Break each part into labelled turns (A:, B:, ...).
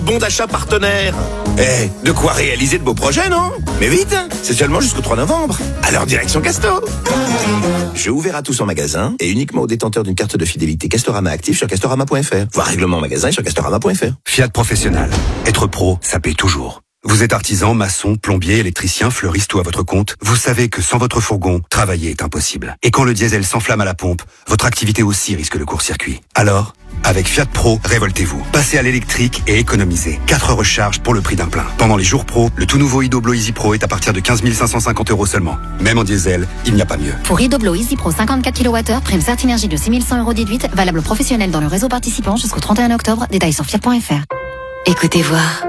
A: Bon d'achat partenaire. De quoi réaliser de beaux projets, non? Mais vite, c'est seulement jusqu'au 3 novembre. Alors direction Casto. Jeu ouvert à tous en magasin et uniquement aux détenteurs d'une carte de fidélité Castorama active sur castorama.fr. Voir règlement en magasin et sur castorama.fr.
B: Fiat Professionnel. Être pro, ça paye toujours. Vous êtes artisan, maçon, plombier, électricien, fleuriste ou à votre compte, vous savez que sans votre fourgon, travailler est impossible. Et quand le diesel s'enflamme à la pompe, votre activité aussi risque le court-circuit. Alors, avec Fiat Pro, révoltez-vous. Passez à l'électrique et économisez. 4 recharges pour le prix d'un plein. Pendant les jours pro, le tout nouveau iDoblo Easy Pro est à partir de 15 550 € seulement. Même en diesel, il n'y a pas mieux.
C: Pour iDoblo Easy Pro 54 kWh, prime Certinergie de 6 100 € déduite, valable professionnel dans le réseau participant jusqu'au 31 octobre. Détails sur fiat.fr.
D: Écoutez voir.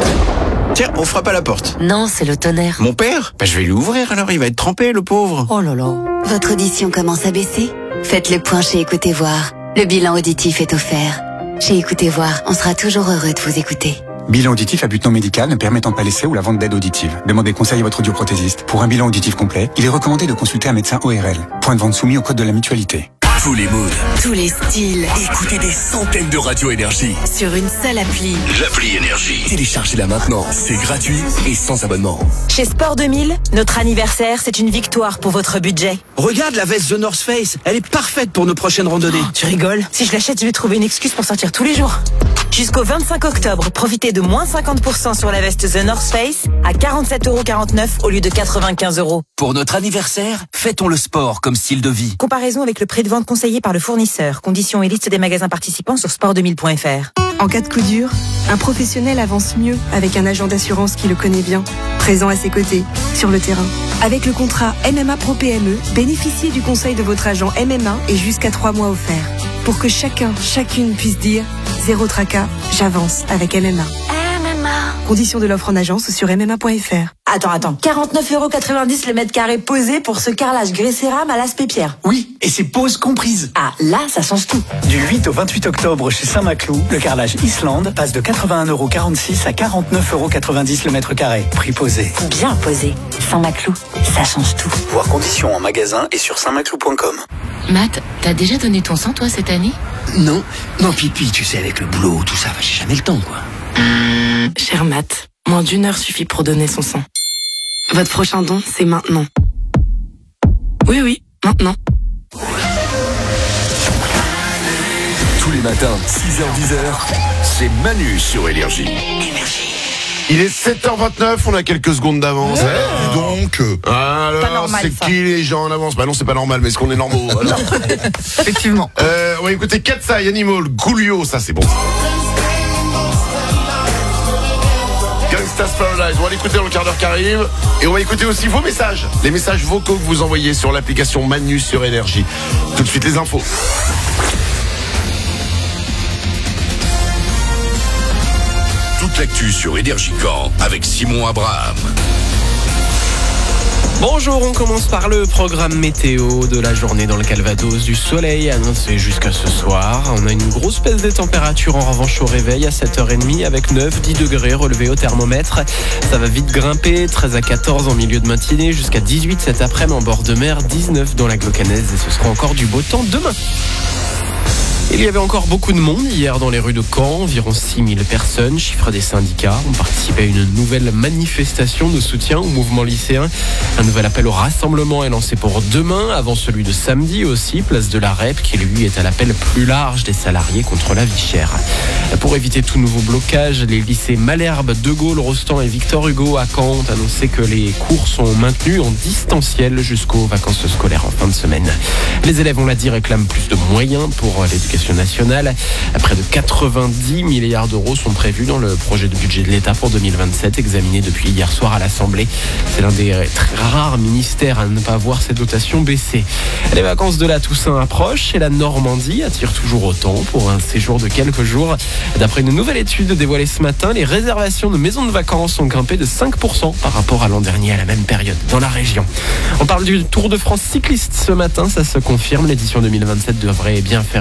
A: Tiens, on frappe à la porte.
D: Non, c'est le tonnerre.
A: Mon père? Je vais lui ouvrir alors, il va être trempé, le pauvre.
D: Oh là là. Votre audition commence à baisser? Faites le point chez Écoutez voir. Le bilan auditif est offert. Chez Écoutez voir, on sera toujours heureux de vous écouter.
E: Bilan auditif à but non médical ne permettant pas l'essai ou la vente d'aide auditive. Demandez conseil à votre audioprothésiste. Pour un bilan auditif complet, il est recommandé de consulter un médecin ORL. Point de vente soumis au code de la mutualité.
F: Tous les moods,
D: Tous les styles.
F: écoutez des centaines de radios Énergie.
D: Sur une seule appli.
F: L'appli Énergie. Téléchargez-la maintenant, c'est gratuit et sans abonnement.
G: Chez Sport 2000, notre anniversaire, c'est une victoire pour votre budget.
H: Regarde la veste The North Face, elle est parfaite pour nos prochaines randonnées.
G: Tu rigoles? Si je l'achète, je vais trouver une excuse pour sortir tous les jours. Jusqu'au 25 octobre, profitez de moins 50% sur la veste The North Face à 47,49 € au lieu de 95 €.
H: Pour notre anniversaire, fêtons le sport comme style de vie.
G: Comparaison avec le prix de vente conseillé par le fournisseur. Conditions et liste des magasins participants sur sport2000.fr.
I: En cas de coup dur, un professionnel avance mieux avec un agent d'assurance qui le connaît bien, présent à ses côtés, sur le terrain. Avec le contrat MMA Pro PME, bénéficiez du conseil de votre agent MMA et jusqu'à 3 mois offerts. Pour que chacune puisse dire « Zéro tracas, j'avance avec MMA ». Conditions de l'offre en agence sur MMA.fr.
G: Attends. 49,90 € le mètre carré posé pour ce carrelage grès-cérame à l'aspect pierre.
H: Oui, et c'est pause comprise.
G: Ah, là, ça change tout.
J: Du 8 au 28 octobre chez Saint-Maclou, le carrelage Islande passe de 81,46 € à 49,90 € le mètre carré. Prix posé.
G: Bien posé. Saint-Maclou, ça change tout.
J: Voir conditions en magasin et sur saintmaclou.com.
D: Matt, t'as déjà donné ton sang, toi, cette année?
H: Non, puis tu sais, avec le boulot, tout ça, j'ai jamais le temps, quoi.
K: Cher Matt, moins d'1 heure suffit pour donner son sang. Votre prochain don, c'est maintenant. Oui, maintenant.
F: Tous les matins, 6h-10h, c'est Manu sur Énergie.
L: Il est 7h29, on a quelques secondes d'avance. Dis donc. Alors, c'est qui les gens en avance? Bah non, c'est pas normal, mais est-ce qu'on est normaux? Alors.
K: Effectivement.
L: On va écouter Katsai, Animal, Coolio, ça c'est bon. Gangsta's Paradise, on va l'écouter dans le quart d'heure qui arrive. Et on va écouter aussi vos messages. Les messages vocaux que vous envoyez sur l'application Manu sur Énergie. Tout de suite les infos.
F: Toute l'actu sur Énergie Caen avec Simon Abraham.
M: Bonjour, on commence par le programme météo de la journée dans le Calvados. Du soleil annoncé jusqu'à ce soir. On a une grosse baisse des températures en revanche au réveil à 7h30 avec 9-10 degrés relevés au thermomètre. Ça va vite grimper, 13 à 14 en milieu de matinée, jusqu'à 18 cet après-midi en bord de mer, 19 dans la Glaucanaise et ce sera encore du beau temps demain. Il y avait encore beaucoup de monde hier dans les rues de Caen, environ 6000 personnes, chiffre des syndicats, ont participé à une nouvelle manifestation de soutien au mouvement lycéen. Un nouvel appel au rassemblement est lancé pour demain, avant celui de samedi aussi, place de la REP, qui lui est à l'appel plus large des salariés contre la vie chère. Pour éviter tout nouveau blocage, les lycées Malherbe, De Gaulle, Rostand et Victor Hugo à Caen ont annoncé que les cours sont maintenus en distanciel jusqu'aux vacances scolaires en fin de semaine. Les élèves, on l'a dit, réclament plus de moyens pour l'éducation nationale. Près de 90 milliards d'euros sont prévus dans le projet de budget de l'État pour 2027, examiné depuis hier soir à l'Assemblée. C'est l'un des très rares ministères à ne pas voir ses dotations baisser. Les vacances de la Toussaint approchent et la Normandie attire toujours autant pour un séjour de quelques jours. D'après une nouvelle étude dévoilée ce matin, les réservations de maisons de vacances ont grimpé de 5% par rapport à l'an dernier à la même période dans la région. On parle du Tour de France cycliste ce matin, ça se confirme. L'édition 2027 devrait bien faire étape en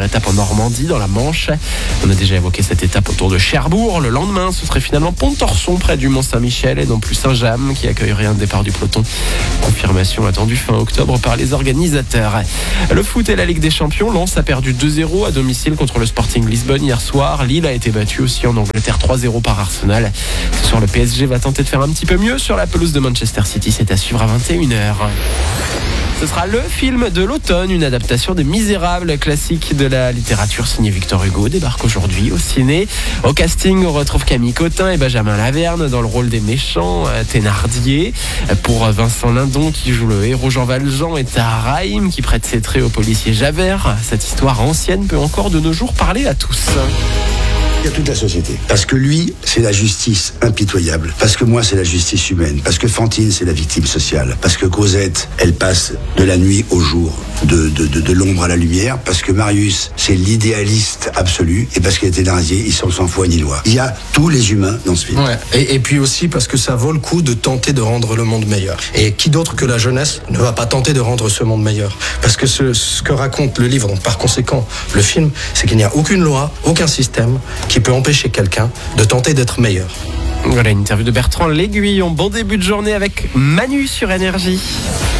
M: Normandie, dans la Manche. On a déjà évoqué cette étape autour de Cherbourg. Le lendemain, ce serait finalement Pont-Torson, près du Mont-Saint-Michel, et non plus Saint-James, qui accueillerait un départ du peloton. Confirmation attendue fin octobre par les organisateurs. Le foot et la Ligue des Champions. Lens a perdu 2-0 à domicile contre le Sporting Lisbonne hier soir. Lille a été battu aussi en Angleterre 3-0 par Arsenal. Ce soir, le PSG va tenter de faire un petit peu mieux sur la pelouse de Manchester City. C'est à suivre à 21h. Ce sera le film de l'automne, une adaptation des Misérables, classique de la littérature signé Victor Hugo, débarque aujourd'hui au ciné. Au casting, on retrouve Camille Cotin et Benjamin Laverne dans le rôle des méchants, Thénardier. Pour Vincent Lindon qui joue le héros Jean Valjean et Tahar Rahim qui prête ses traits au policier Javert. Cette histoire ancienne peut encore de nos jours parler à tous.
N: Il y a toute la société. Parce que lui, c'est la justice impitoyable. Parce que moi, c'est la justice humaine. Parce que Fantine, c'est la victime sociale. Parce que Cosette, elle passe de la nuit au jour, de l'ombre à la lumière. Parce que Marius, c'est l'idéaliste absolu. Et parce qu'il était Thénardier, ils sont sans foi ni loi. Il y a tous les humains dans ce film.
O: Ouais. Et puis aussi parce que ça vaut le coup de tenter de rendre le monde meilleur. Et qui d'autre que la jeunesse ne va pas tenter de rendre ce monde meilleur? Parce que ce que raconte le livre, donc par conséquent le film, c'est qu'il n'y a aucune loi, aucun système qui peut empêcher quelqu'un de tenter d'être meilleur.
M: Voilà une interview de Bertrand L'Aiguillon. Bon début de journée avec Manu sur Énergie.